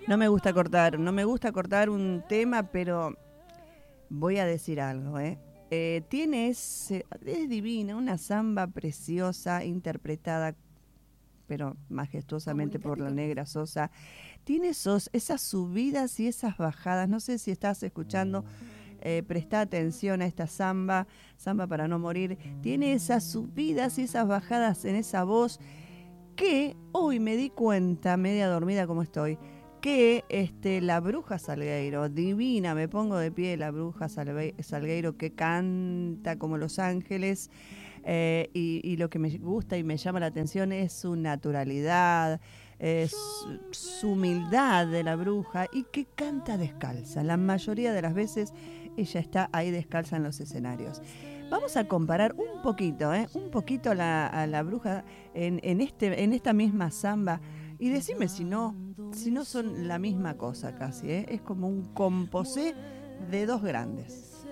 No me gusta cortar un tema, pero voy a decir algo, ¿eh? Es divina, una samba preciosa, interpretada, pero majestuosamente por la Negra Sosa. Tiene esas subidas y esas bajadas. No sé si estás escuchando, presta atención a esta samba, samba para no morir. Tiene esas subidas y esas bajadas en esa voz que hoy me di cuenta, media dormida como estoy, que la Bruja Salgueiro, divina, me pongo de pie, la Bruja Salgueiro que canta como los ángeles, y lo que me gusta y me llama la atención es su naturalidad, su humildad de la bruja, y que canta descalza. La mayoría de las veces ella está ahí descalza en los escenarios. Vamos a comparar un poquito a la bruja en esta misma samba, y decime si no son la misma cosa casi, ¿eh? Es como un composé de dos grandes.